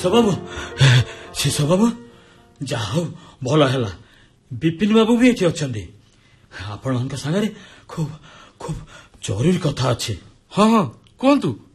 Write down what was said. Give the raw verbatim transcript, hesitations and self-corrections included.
ଶେଷ ବାବୁ ଶେଷ ବାବୁ ଯାହା ହଉ ଭଲ ହେଲା। ବିପିନ ବାବୁ ବି ଏଠି ଅଛନ୍ତି। ଆପଣଙ୍କ ସାଙ୍ଗରେ ଖୁବ ଖୁବ ଜରୁରୀ କଥା ଅଛି। ହଁ ହଁ କୁହନ୍ତୁ।